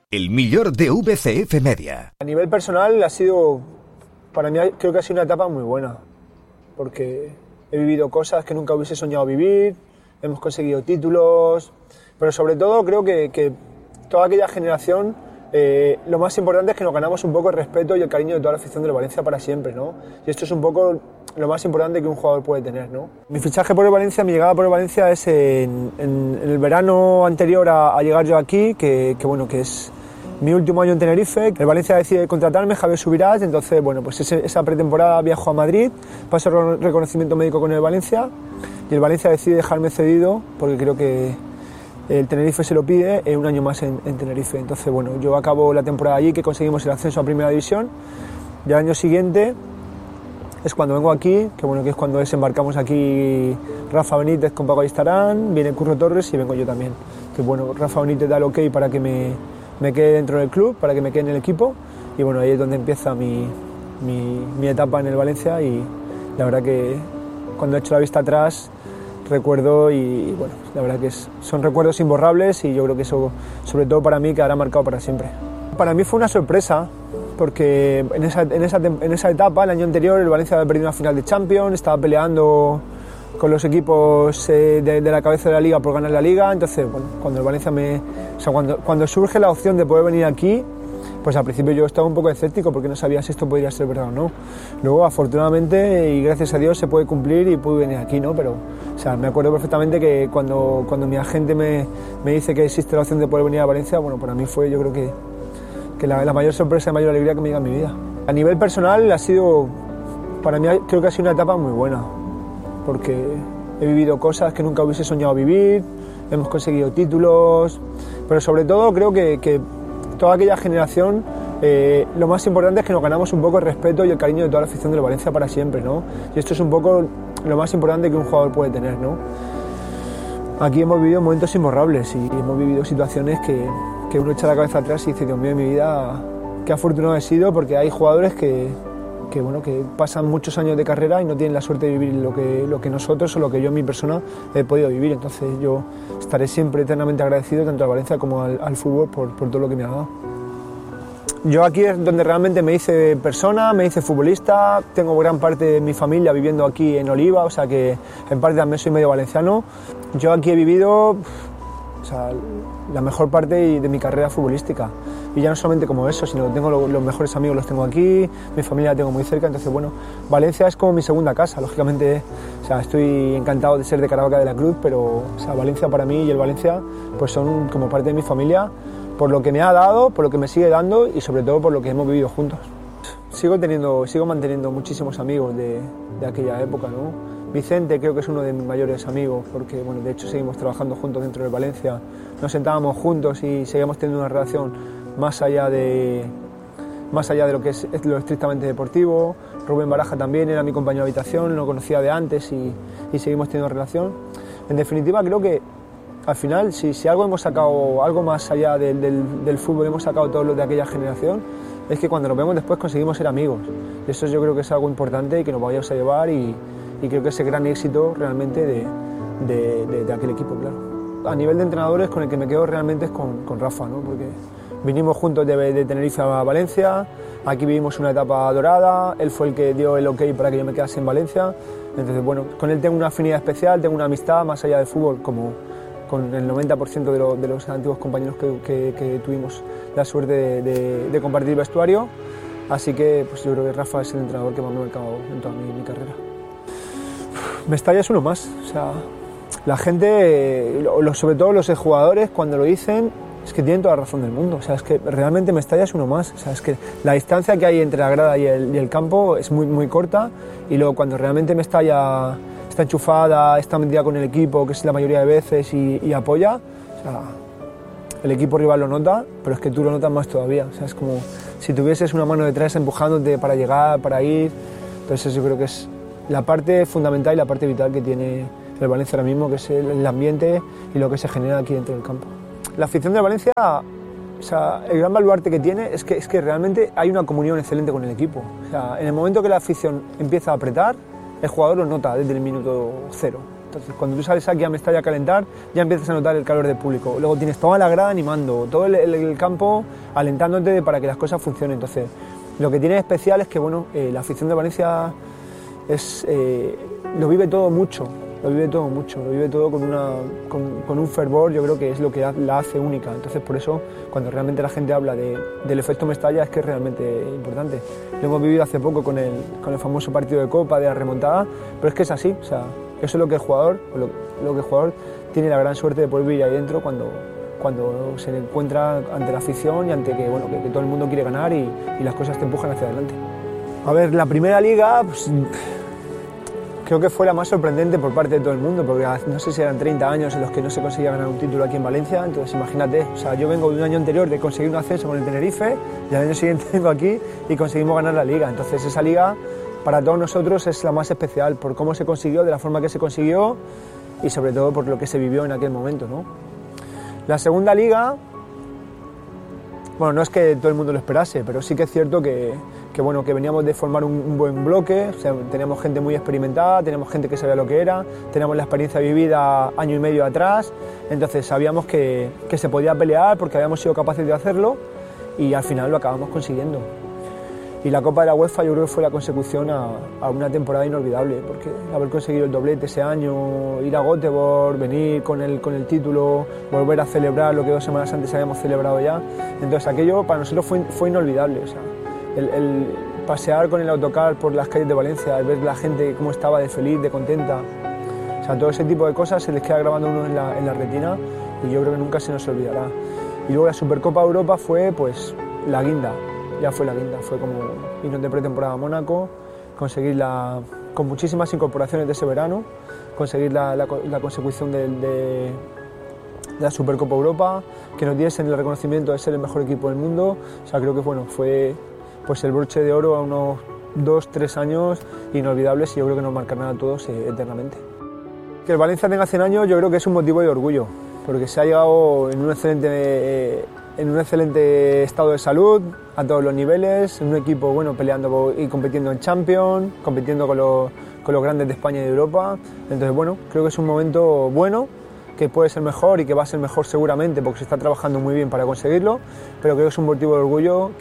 El millor de VCF Media. A nivel personal ha sido, para mí creo que ha sido una etapa muy buena, porque he vivido cosas que nunca hubiese soñado vivir, hemos conseguido títulos, pero sobre todo creo que toda aquella generación, lo más importante es que nos ganamos un poco el respeto y el cariño de toda la afición del Valencia para siempre, ¿no? Y esto es un poco lo más importante que un jugador puede tener, ¿no? Mi fichaje por el Valencia, mi llegada por el Valencia es en el verano anterior a llegar yo aquí, que es mi último año en Tenerife. El Valencia decide contratarme, Javier Subirats, entonces bueno, pues esa pretemporada viajo a Madrid, paso el reconocimiento médico con el Valencia y el Valencia decide dejarme cedido porque creo que el Tenerife se lo pide un año más en Tenerife. Entonces bueno, yo acabo la temporada allí, que conseguimos el ascenso a Primera División, y al año siguiente es cuando vengo aquí, que es cuando desembarcamos aquí Rafa Benítez con Paco Ayestarán, viene Curro Torres y vengo yo también. Que bueno, Rafa Benítez da el ok para que me quede dentro del club, para que me quede en el equipo, y bueno, ahí es donde empieza mi etapa en el Valencia, y la verdad que cuando he hecho la vista atrás recuerdo, y bueno, la verdad que son recuerdos imborrables, y yo creo que eso, sobre todo para mí, quedará marcado para siempre. Para mí fue una sorpresa, porque en esa etapa, el año anterior, el Valencia había perdido una final de Champions, estaba peleando con los equipos de la cabeza de la liga por ganar la liga. Entonces, bueno, cuando el Valencia cuando surge la opción de poder venir aquí, pues al principio yo estaba un poco escéptico porque no sabía si esto podría ser verdad o no. Luego, afortunadamente y gracias a Dios, se puede cumplir y pude venir aquí, ¿no? Pero, o sea, me acuerdo perfectamente que cuando mi agente me dice que existe la opción de poder venir a Valencia, bueno, para mí fue, yo creo que la mayor sorpresa y mayor alegría que me llega en mi vida. A nivel personal ha sido, para mí creo que ha sido una etapa muy buena, porque he vivido cosas que nunca hubiese soñado vivir, hemos conseguido títulos, pero sobre todo creo que toda aquella generación, lo más importante es que nos ganamos un poco el respeto y el cariño de toda la afición del Valencia para siempre, ¿no? Y esto es un poco lo más importante que un jugador puede tener, ¿no? Aquí hemos vivido momentos imborrables y hemos vivido situaciones que uno echa la cabeza atrás y dice, Dios mío, en mi vida, qué afortunado he sido, porque hay jugadores que pasan muchos años de carrera y no tienen la suerte de vivir lo que nosotros o lo que yo en mi persona he podido vivir. Entonces yo estaré siempre eternamente agradecido tanto al Valencia como al fútbol por todo lo que me ha dado. Yo aquí es donde realmente me hice persona, me hice futbolista, tengo gran parte de mi familia viviendo aquí en Oliva, o sea que en parte también soy medio valenciano. Yo aquí he vivido la mejor parte de mi carrera futbolística. Y ya no solamente como eso, sino que tengo los mejores amigos, los tengo aquí, mi familia la tengo muy cerca, entonces bueno, Valencia es como mi segunda casa, lógicamente, estoy encantado de ser de Caravaca de la Cruz, pero Valencia para mí y el Valencia pues son como parte de mi familia, por lo que me ha dado, por lo que me sigue dando y sobre todo por lo que hemos vivido juntos. Sigo manteniendo muchísimos amigos de aquella época, ¿no? Vicente creo que es uno de mis mayores amigos, porque bueno, de hecho seguimos trabajando juntos dentro del Valencia, nos sentábamos juntos y seguimos teniendo una relación más allá de lo que es lo estrictamente deportivo. Rubén Baraja también era mi compañero de habitación, lo conocía de antes y seguimos teniendo relación. En definitiva, creo que al final, si algo hemos sacado, algo más allá del fútbol, hemos sacado todos los de aquella generación, es que cuando nos vemos después conseguimos ser amigos. Y eso yo creo que es algo importante y que nos vayamos a llevar y creo que ese gran éxito realmente de aquel equipo, claro. A nivel de entrenadores, con el que me quedo realmente es con Rafa, ¿no? Porque vinimos juntos de Tenerife a Valencia, aquí vivimos una etapa dorada, él fue el que dio el ok para que yo me quedase en Valencia, entonces bueno, con él tengo una afinidad especial, tengo una amistad más allá del fútbol, como con el 90% de los antiguos compañeros que tuvimos la suerte de compartir vestuario, así que pues yo creo que Rafa es el entrenador que más me ha marcado en toda mi carrera. Mestalla es uno más, o sea, la gente, sobre todo los jugadores, cuando lo dicen, es que tienen toda la razón del mundo, o sea, es que realmente Mestalla es uno más, o sea, es que la distancia que hay entre la grada y el campo es muy, muy corta, y luego cuando realmente Mestalla está enchufada, está metida con el equipo, que es la mayoría de veces, y apoya, o sea, el equipo rival lo nota, pero es que tú lo notas más todavía, o sea, es como si tuvieses una mano detrás empujándote para llegar, para ir, entonces yo creo que es la parte fundamental y la parte vital que tiene el Valencia ahora mismo, que es el ambiente y lo que se genera aquí dentro del campo. La afición de Valencia, o sea, el gran baluarte que tiene es que realmente hay una comunión excelente con el equipo. O sea, en el momento que la afición empieza a apretar, el jugador lo nota desde el minuto cero. Entonces, cuando tú sales aquí a Mestalla a calentar, ya empiezas a notar el calor del público. Luego tienes toda la grada animando, todo el campo alentándote para que las cosas funcionen. Entonces, lo que tiene de especial es que, bueno, la afición de Valencia lo vive todo mucho, lo vive todo con un fervor, yo creo que es lo que la hace única. Entonces, por eso, cuando realmente la gente habla del efecto Mestalla, es que es realmente importante. Lo hemos vivido hace poco con el famoso partido de Copa, de la remontada, pero es que es así, o sea, eso es lo que el jugador, tiene la gran suerte de poder vivir ahí dentro cuando se encuentra ante la afición y ante que todo el mundo quiere ganar y las cosas te empujan hacia adelante. A ver, la primera liga, pues, creo que fue la más sorprendente por parte de todo el mundo, porque no sé si eran 30 años en los que no se conseguía ganar un título aquí en Valencia, entonces imagínate, o sea, yo vengo de un año anterior de conseguir un ascenso con el Tenerife y al año siguiente vengo aquí y conseguimos ganar la liga, entonces esa liga para todos nosotros es la más especial por cómo se consiguió, de la forma que se consiguió y sobre todo por lo que se vivió en aquel momento, ¿no? La segunda liga, bueno, no es que todo el mundo lo esperase, pero sí que es cierto que veníamos de formar un buen bloque, o sea, teníamos gente muy experimentada, teníamos gente que sabía lo que era, teníamos la experiencia vivida año y medio atrás, entonces sabíamos que se podía pelear porque habíamos sido capaces de hacerlo y al final lo acabamos consiguiendo. Y la Copa de la UEFA yo creo que fue la consecución a una temporada inolvidable, porque haber conseguido el doblete ese año, ir a Göteborg, venir con el título, volver a celebrar lo que 2 semanas antes habíamos celebrado ya, entonces aquello para nosotros fue inolvidable, o sea, el pasear con el autocar por las calles de Valencia, el ver la gente cómo estaba de feliz, de contenta, o sea, todo ese tipo de cosas se les queda grabando a uno en la retina y yo creo que nunca se nos olvidará. Y luego la Supercopa Europa fue pues la guinda. Ya fue la guinda, fue como irnos de pretemporada a Mónaco, conseguirla con muchísimas incorporaciones de ese verano, conseguir la consecución de la Supercopa Europa, que nos diesen el reconocimiento de ser el mejor equipo del mundo. O sea, creo que fue pues el broche de oro a unos 2-3 años inolvidables y yo creo que nos marcarán a todos eternamente. Que el Valencia tenga 100 años yo creo que es un motivo de orgullo, porque se ha llegado en un excelente estado de salud a todos los niveles, en un equipo bueno peleando y compitiendo en Champions, compitiendo con los grandes de España y de Europa. Entonces bueno, creo que es un momento bueno, que puede ser mejor y que va a ser mejor seguramente porque se está trabajando muy bien para conseguirlo, pero creo que es un motivo de orgullo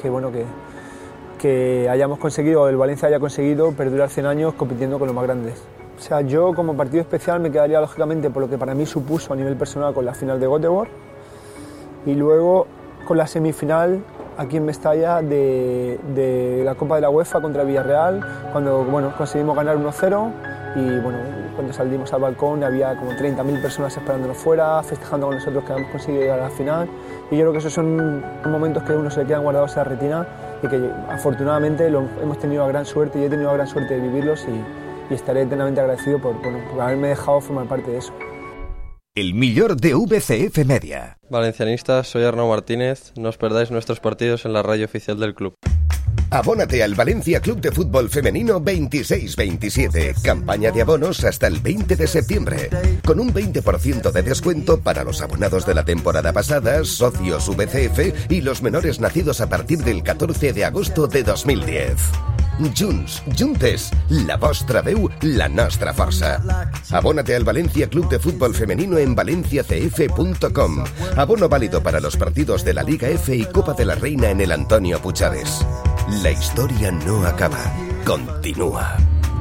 que hayamos conseguido, o el Valencia haya conseguido perdurar 100 años compitiendo con los más grandes. O sea, yo como partido especial me quedaría lógicamente por lo que para mí supuso a nivel personal con la final de Göteborg y luego con la semifinal aquí en Mestalla de la Copa de la UEFA contra el Villarreal, cuando conseguimos ganar 1-0 y cuando salimos al balcón había como 30.000 personas esperándonos fuera, festejando con nosotros que habíamos conseguido llegar a la final y yo creo que esos son momentos que a uno se le quedan guardados en la retina y que afortunadamente hemos tenido la gran suerte y he tenido la gran suerte de vivirlos y estaré eternamente agradecido por haberme dejado formar parte de eso. El millor de VCF Media. Valencianistas, soy Arnau Martínez. No os perdáis nuestros partidos en la radio oficial del club. Abónate al Valencia Club de Fútbol Femenino 26-27. Campaña de abonos hasta el 20 de septiembre. Con un 20% de descuento para los abonados de la temporada pasada, socios VCF y los menores nacidos a partir del 14 de agosto de 2010. Junts, juntes, la vostra veu, la nostra força. Abónate al Valencia Club de Fútbol Femenino en valenciacf.com. Abono válido para los partidos de la Liga F y Copa de la Reina en el Antonio Puigades. La historia no acaba, continúa.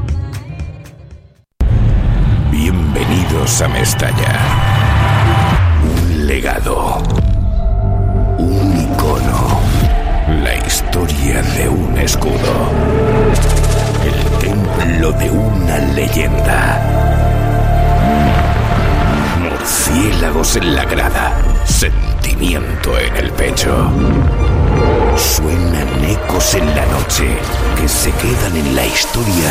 Bienvenidos a Mestalla. Un legado. Un icono. La historia de un escudo. El templo de una leyenda. Murciélagos en la grada. Sentimiento en el pecho. Suenan ecos en la noche que se quedan en la historia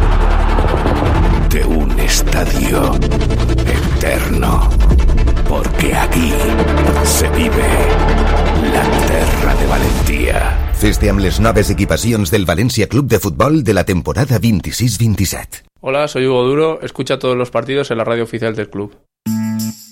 de un estadio eterno. Porque aquí se vive la terra de Valentía. Feste amb les noves equipacions del Valencia Club de Fútbol de la temporada 26-27. Hola, soy Hugo Duro. Escucha todos los partidos en la radio oficial del club.